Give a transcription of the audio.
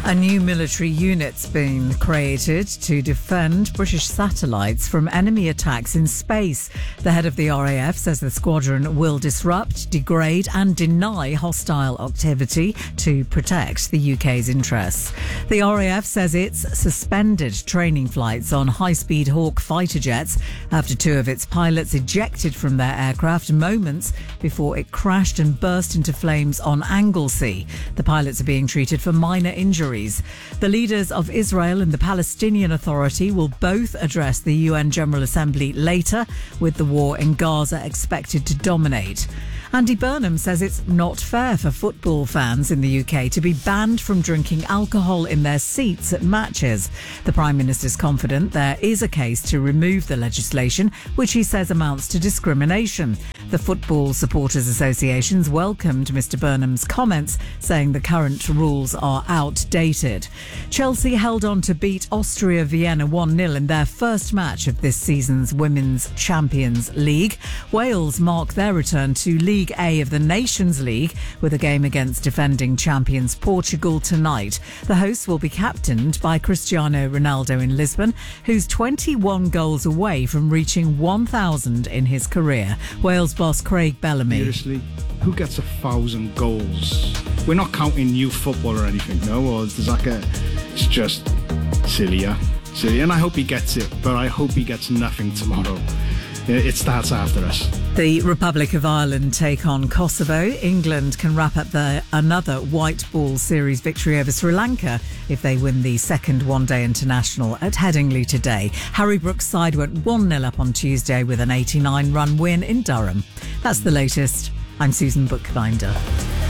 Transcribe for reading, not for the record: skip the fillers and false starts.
A new military unit's been created to defend British satellites from enemy attacks in space. The head of the RAF says the squadron will disrupt, degrade and deny hostile activity to protect the UK's interests. The RAF says it's suspended training flights on high-speed Hawk fighter jets after two of its pilots ejected from their aircraft moments before it crashed and burst into flames on Anglesey. The pilots are being treated for minor injuries. The leaders of Israel and the Palestinian Authority will both address the UN General Assembly later, with the war in Gaza expected to dominate. Andy Burnham says it's not fair for football fans in the UK to be banned from drinking alcohol in their seats at matches. The Prime Minister's confident there is a case to remove the legislation, which he says amounts to discrimination. The Football Supporters Associations welcomed Mr Burnham's comments, saying the current rules are outdated. Chelsea held on to beat Austria Vienna 1-0 in their first match of this season's Women's Champions League. Wales mark their return to League A of the Nations League with a game against defending champions Portugal tonight. The hosts will be captained by Cristiano Ronaldo in Lisbon, who's 21 goals away from reaching 1,000 in his career. Wales boss Craig Bellamy. Seriously, who gets 1,000 goals? We're not counting youth football or anything, no? Or there's it's just silly, yeah? Silly. And I hope he gets it, but I hope he gets nothing tomorrow. It starts after us. The Republic of Ireland take on Kosovo. England can wrap up another white ball series victory over Sri Lanka if they win the second one-day international at Headingley today. Harry Brooks' side went 1-0 up on Tuesday with an 89-run win in Durham. That's the latest. I'm Susan Bookbinder.